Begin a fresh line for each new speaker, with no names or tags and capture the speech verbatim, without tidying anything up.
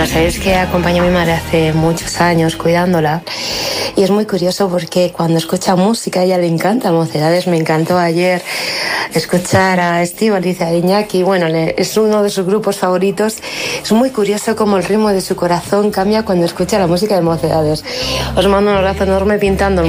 Bueno, sabéis que acompañé a mi madre hace muchos años cuidándola y es muy curioso porque cuando escucha música a ella le encanta Mocedades. Me encantó ayer escuchar a Estíbaliz, a Iñaki, bueno, le, es uno de sus grupos favoritos. Es muy curioso cómo el ritmo de su corazón cambia cuando escucha la música de Mocedades. Os mando un abrazo enorme pintando el